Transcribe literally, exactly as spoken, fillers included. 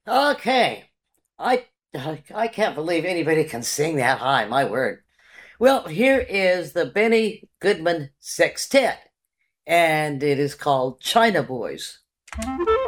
Okay. I I can't believe anybody can sing that high, my word. Well, here is the Benny Goodman Sextet, and it is called China Boys.